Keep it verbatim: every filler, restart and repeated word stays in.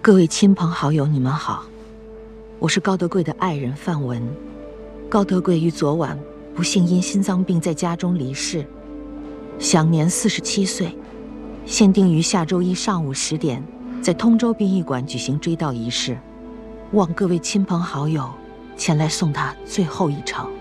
各位亲朋好友，你们好，我是高德贵的爱人范文。高德贵于昨晚不幸因心脏病在家中离世，享年四十七岁。现定于下周一上午十点，在通州殡仪馆举行追悼仪式，望各位亲朋好友前来送他最后一程。